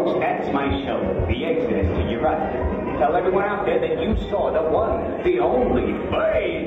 folks, that's my show, The Exodus. You're right. Tell everyone out there that you saw the one, the only Faye